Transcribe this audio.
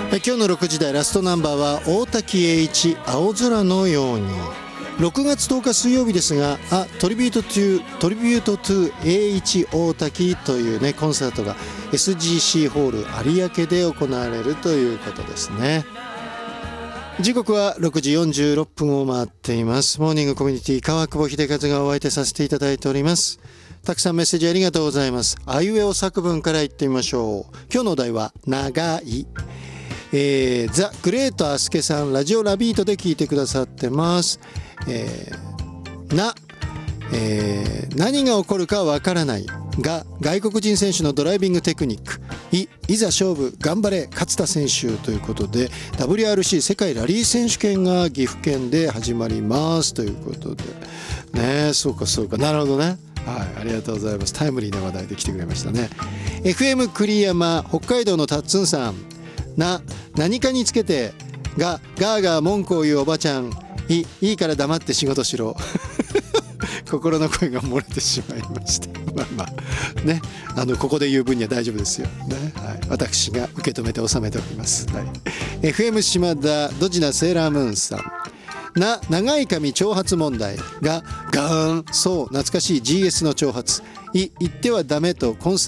今日の6時台ラストナンバーは大滝栄一、青空のように。6月10日水曜日ですが、トリビュートトゥ栄一大滝というねコンサートが SGC ホール有明で行われるということですね。時刻は6時46分を回っています。モーニングコミュニティ川久保秀和がお相手させていただいております。たくさんメッセージありがとうございます。あいうえお作文から言ってみましょう。今日のお題は長い。ザ・グレート・アスケさん、ラジオラビートで聞いてくださってます。何が起こるかわからないが外国人選手のドライビングテクニック。いざ勝負頑張れ勝田選手ということで WRC 世界ラリー選手権が岐阜県で始まりますということでね。そうかなるほどね。はい、ありがとうございます。タイムリーな話題で来てくれましたね。 FM 栗山、北海道のタッツンさん。何かにつけてガーガー文句を言うおばちゃん。いいから黙って仕事しろ心の声が漏れてしまいましたまあね、ここで言う分には大丈夫ですよね。はい、私が受け止めて収めております。はい、FM 島田ドジなセーラームーンさん。長い髪長髪問題がガーン。そう懐かしい GS の長髪。言ってはダメとコンサ